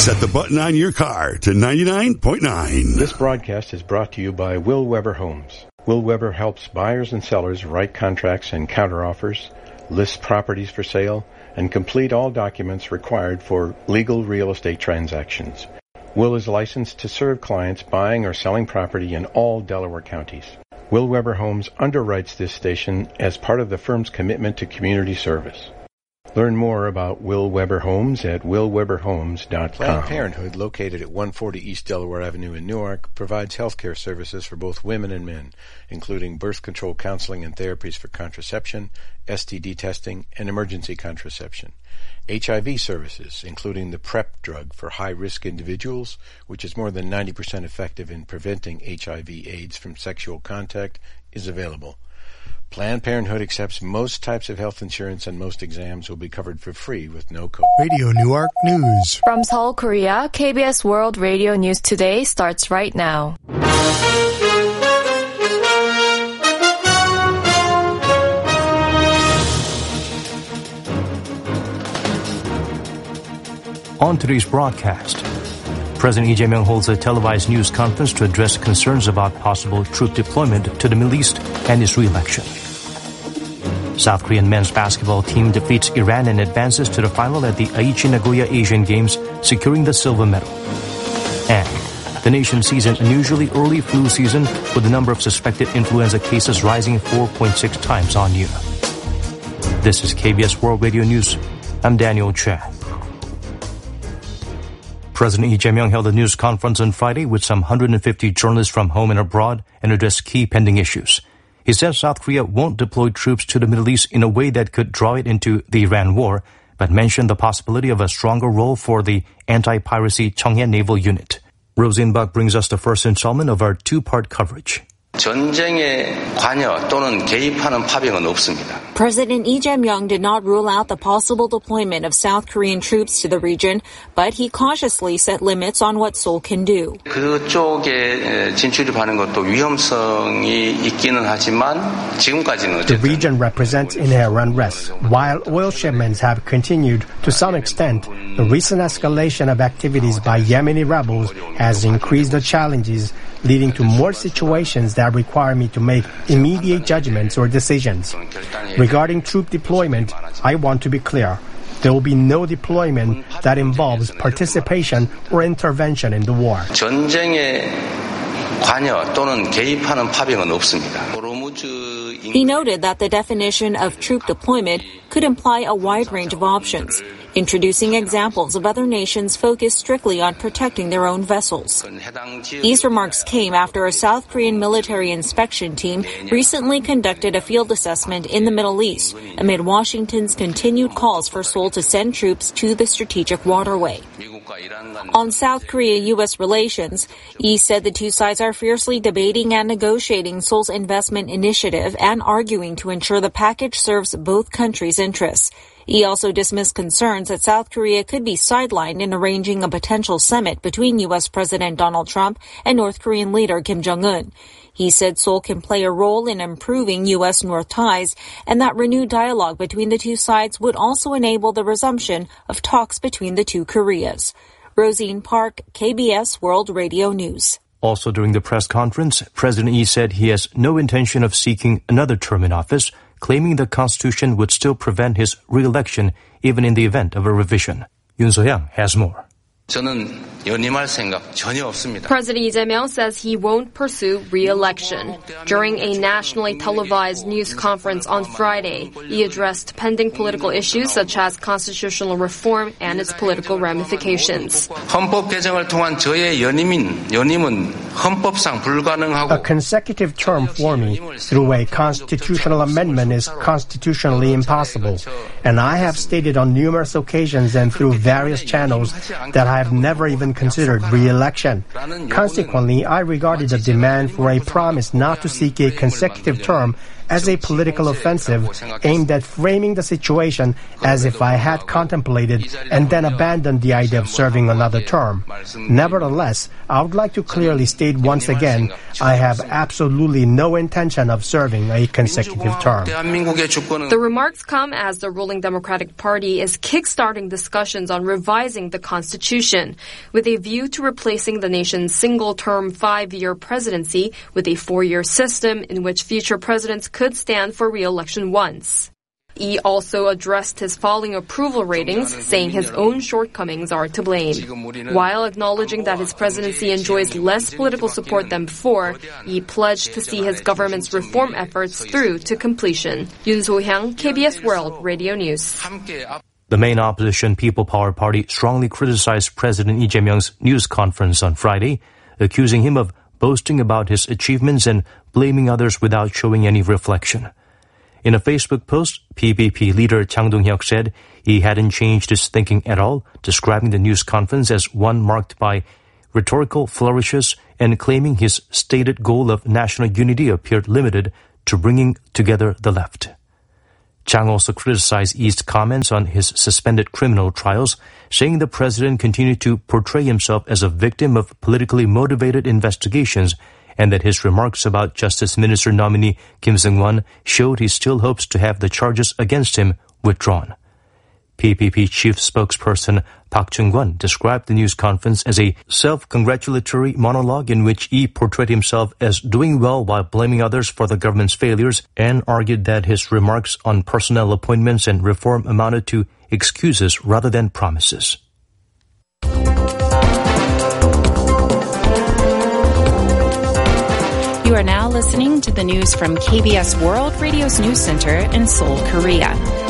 Set the button on your car to 99.9. This broadcast is brought to you by Will Weber Homes. Will Weber helps buyers and sellers write contracts and counteroffers, list properties for sale, and complete all documents required for legal real estate transactions. Will is licensed to serve clients buying or selling property in all Delaware counties. Will Weber Homes underwrites this station as part of the firm's commitment to community service. Learn more about Will Weber Homes at willweberhomes.com. Planned Parenthood, located at 140 East Delaware Avenue in Newark, provides health care services for both women and men, including birth control counseling and therapies for contraception, STD testing, and emergency contraception. HIV services, including the PrEP drug for high-risk individuals, which is more than 90% effective in preventing HIV/AIDS from sexual contact, is available. Planned Parenthood accepts most types of health insurance, and most exams will be covered for free with no copay. Radio Newark News. From Seoul, Korea, KBS World Radio News Today starts right now. On today's broadcast, President Lee Jae-myung holds a televised news conference to address concerns about possible troop deployment to the Middle East and his re-election. South Korean men's basketball team defeats Iran and advances to the final at the Aichi Nagoya Asian Games, securing the silver medal. And the nation sees an unusually early flu season, with the number of suspected influenza cases rising 4.6 times on year. This is KBS World Radio News. I'm Daniel Che. President Lee Jae-myung held a news conference on Friday with some 150 journalists from home and abroad and addressed key pending issues. He said South Korea won't deploy troops to the Middle East in a way that could draw it into the Iran war, but mentioned the possibility of a stronger role for the anti-piracy Cheonghae Naval Unit. Rosine Buck brings us the first installment of our two-part coverage. 전쟁에 관여 또는 개입하는 파병은 없습니다. President Lee Jae-myung did not rule out the possible deployment of South Korean troops to the region, but he cautiously set limits on what Seoul can do. 그쪽에 진출입하는 것도 위험성이 있기는 하지만 지금까지는 The region represents inherent risks. While oil shipments have continued to some extent, the recent escalation of activities by Yemeni rebels has increased the challenges, leading to more situations that require me to make immediate judgments or decisions. Regarding troop deployment, I want to be clear. There will be no deployment that involves participation or intervention in the war. 전쟁에 관여 또는 개입하는 파병은 없습니다. He noted that the definition of troop deployment could imply a wide range of options, introducing examples of other nations focused strictly on protecting their own vessels. These remarks came after a South Korean military inspection team recently conducted a field assessment in the Middle East amid Washington's continued calls for Seoul to send troops to the strategic waterway. On South Korea-U.S. relations, Lee said the two sides are fiercely debating and negotiating Seoul's investment initiative and arguing to ensure the package serves both countries' interests. He also dismissed concerns that South Korea could be sidelined in arranging a potential summit between U.S. President Donald Trump and North Korean leader Kim Jong-un. He said Seoul can play a role in improving U.S.-North ties and that renewed dialogue between the two sides would also enable the resumption of talks between the two Koreas. Rosine Park, KBS World Radio News. Also during the press conference, President Lee said he has no intention of seeking another term in office, claiming the Constitution would still prevent his re-election even in the event of a revision. Yoon So-young has more. 저는 연임할 생각 전혀 없습니다. President Lee Jae-myung says he won't pursue re-election. During a nationally televised news conference on Friday, he addressed pending political issues such as constitutional reform and its political ramifications. 헌법 개정을 통한 저의 연임은 헌법상 불가능하고 A consecutive term for me through a constitutional amendment is constitutionally impossible, and I have stated on numerous occasions and through various channels that I have never even considered re-election. Consequently, I regarded the demand for a promise not to seek a consecutive term as a political offensive aimed at framing the situation as if I had contemplated and then abandoned the idea of serving another term. Nevertheless, I would like to clearly state once again, I have absolutely no intention of serving a consecutive term. The remarks come as the ruling Democratic Party is kickstarting discussions on revising the Constitution, with a view to replacing the nation's single-term 5-year presidency with a 4-year system in which future presidents could stand for re-election once. Lee also addressed his falling approval ratings, saying his own shortcomings are to blame. While acknowledging that his presidency enjoys less political support than before, Lee pledged to see his government's reform efforts through to completion. Yoon So-hyang, KBS World Radio News. The main opposition People Power Party strongly criticized President Lee Jae-myung's news conference on Friday, accusing him of boasting about his achievements and blaming others without showing any reflection. In a Facebook post, PPP leader Chang Dong-hyuk said he hadn't changed his thinking at all, describing the news conference as one marked by rhetorical flourishes and claiming his stated goal of national unity appeared limited to bringing together the left. Chang also criticized Lee's comments on his suspended criminal trials, saying the president continued to portray himself as a victim of politically motivated investigations and that his remarks about Justice Minister nominee Kim Seung-won showed he still hopes to have the charges against him withdrawn. PPP chief spokesperson Park Chung-kwon described the news conference as a self-congratulatory monologue in which Lee portrayed himself as doing well while blaming others for the government's failures and argued that his remarks on personnel appointments and reform amounted to excuses rather than promises. You are now listening to the news from KBS World Radio's News Center in Seoul, Korea.